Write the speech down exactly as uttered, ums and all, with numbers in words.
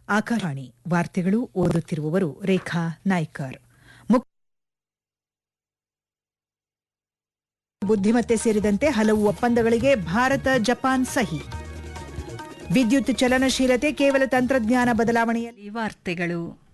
ಆಕಾಶವಾಣಿ ವಾರ್ತೆಗಳು ಓದುತ್ತಿರುವವರು ರೇಖಾ ನಾಯ್ಕರ್. ಬುದ್ಧಿಮತ್ತೆ ಸೇರಿದಂತೆ ಹಲವು ಒಪ್ಪಂದಗಳಿಗೆ ಭಾರತ ಜಪಾನ್ ಸಹಿ. ವಿದ್ಯುತ್ ಚಲನಶೀಲತೆ ಕೇವಲ ತಂತ್ರಜ್ಞಾನ ಬದಲಾವಣೆಯಲ್ಲಿ. ವಾರ್ತೆಗಳು